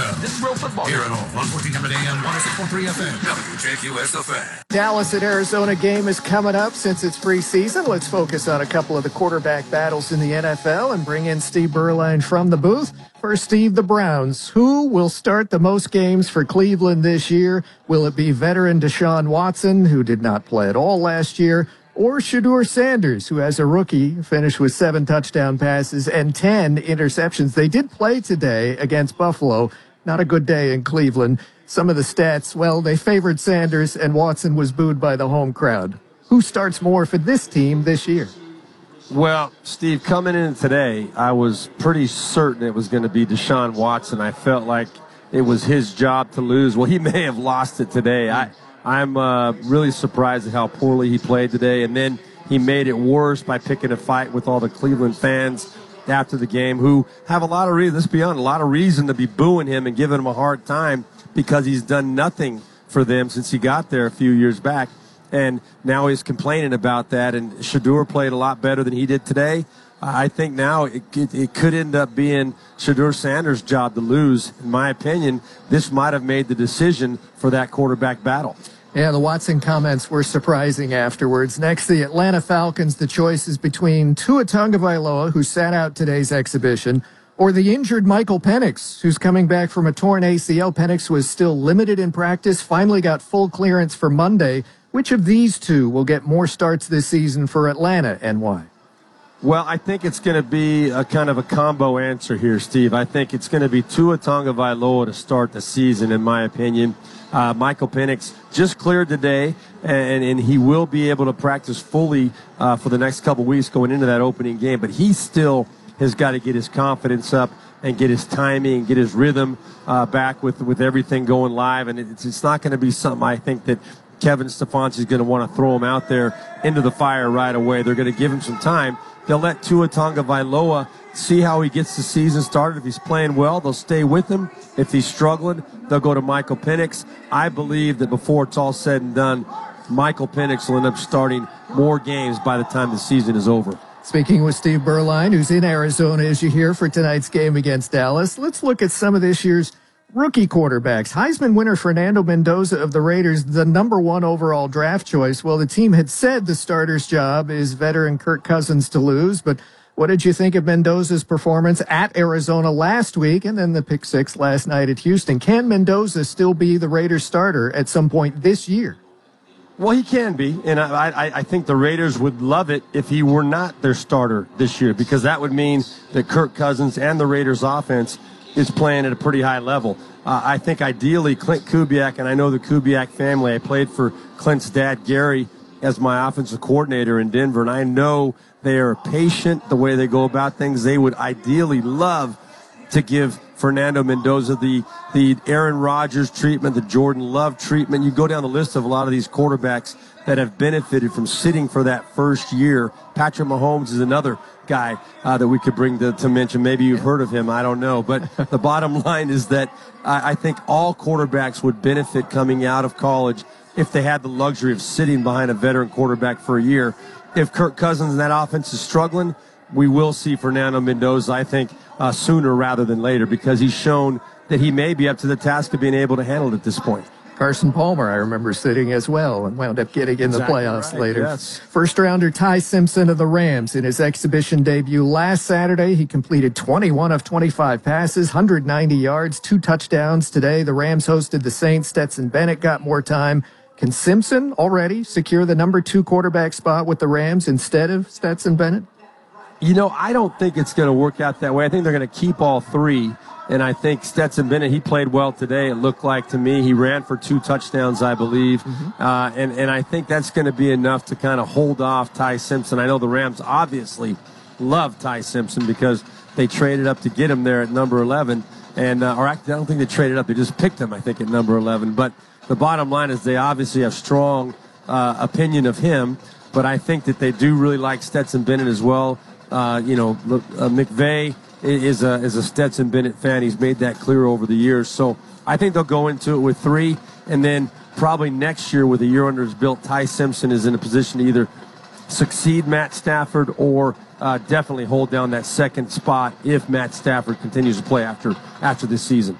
NFL. This is real football. Here at home on 1400 AM, 106.3 FM, WJQS The Fan. Dallas at Arizona game is coming up. Since it's preseason, let's focus on a couple of the quarterback battles in the NFL and bring in Steve Berline from the booth. First, Steve, the Browns. Who will start the most games for Cleveland this year? Will it be veteran Deshaun Watson, who did not play at all last year, or Shedeur Sanders, who as a rookie finished with 7 touchdown passes and 10 interceptions? They did play today against Buffalo. Not a good day in Cleveland. Some of the stats, well, they favored Sanders, and Watson was booed by the home crowd. Who starts more for this team this year? Well, Steve, coming in today, I was pretty certain it was going to be Deshaun Watson. I felt like it was his job to lose. Well, he may have lost it today. I'm really surprised at how poorly he played today, and then he made it worse by picking a fight with all the Cleveland fans after the game, who have a lot of reason, let's be honest, a lot of reason to be booing him and giving him a hard time because he's done nothing for them since he got there a few years back. And now he's complaining about that, and Shedeur played a lot better than he did today. I think now it could end up being Shedeur Sanders' job to lose. In my opinion, this might have made the decision for that quarterback battle. Yeah, the Watson comments were surprising afterwards. Next, the Atlanta Falcons. The choice is between Tua Tagovailoa, who sat out today's exhibition, or the injured Michael Penix, who's coming back from a torn ACL. Penix was still limited in practice, finally got full clearance for Monday. Which of these two will get more starts this season for Atlanta, and why? Well, I think it's going to be a kind of a combo answer here, Steve. I think it's going to be Tua Tagovailoa to start the season, in my opinion. Michael Penix just cleared today, and he will be able to practice fully for the next couple weeks going into that opening game. But he still has got to get his confidence up and get his timing and get his rhythm back with everything going live. And it's not going to be something I think that Kevin Stefanski is going to want to throw him out there into the fire right away. They're going to give him some time. They'll let Tua Tagovailoa see how he gets the season started. If he's playing well, they'll stay with him. If he's struggling, they'll go to Michael Penix. I believe that before it's all said and done, Michael Penix will end up starting more games by the time the season is over. Speaking with Steve Berline, who's in Arizona, as you hear, for tonight's game against Dallas. Let's look at some of this year's rookie quarterbacks. Heisman winner Fernando Mendoza of the Raiders, the #1 overall draft choice. Well, the team had said the starter's job is veteran Kirk Cousins to lose, but what did you think of Mendoza's performance at Arizona last week and then the pick 6 last night at Houston? Can Mendoza still be the Raiders starter at some point this year? Well, he can be, and I think the Raiders would love it if he were not their starter this year, because that would mean that Kirk Cousins and the Raiders offense is playing at a pretty high level. I think ideally Clint Kubiak, and I know the Kubiak family, I played for Clint's dad, Gary, as my offensive coordinator in Denver, and I know they are patient the way they go about things. They would ideally love to give Fernando Mendoza the Aaron Rodgers treatment, the Jordan Love treatment. You go down the list of a lot of these quarterbacks that have benefited from sitting for that first year. Patrick Mahomes is another guy that we could bring to mention. Maybe you've heard of him. I don't know. But the bottom line is that I think all quarterbacks would benefit coming out of college if they had the luxury of sitting behind a veteran quarterback for a year. If Kirk Cousins and that offense is struggling, we will see Fernando Mendoza, I think, sooner rather than later, because he's shown that he may be up to the task of being able to handle it at this point. Carson Palmer, I remember sitting as well and wound up getting in the playoffs later. Yes. First-rounder Ty Simpson of the Rams in his exhibition debut last Saturday. He completed 21 of 25 passes, 190 yards, 2 touchdowns. Today, the Rams hosted the Saints. Stetson Bennett got more time. Can Simpson already secure the #2 quarterback spot with the Rams instead of Stetson Bennett? You know, I don't think it's going to work out that way. I think they're going to keep all three. And I think Stetson Bennett, he played well today, it looked like to me. He ran for 2 touchdowns, I believe. And I think that's going to be enough to kind of hold off Ty Simpson. I know the Rams obviously love Ty Simpson because they traded up to get him there at number 11. And or actually, I don't think they traded up. They just picked him, I think, at number 11. But the bottom line is they obviously have strong opinion of him. But I think that they do really like Stetson Bennett as well. McVay is a Stetson Bennett fan. He's made that clear over the years. So I think they'll go into it with 3, and then probably next year with a year under his belt, Ty Simpson is in a position to either succeed Matt Stafford or definitely hold down that second spot if Matt Stafford continues to play after this season.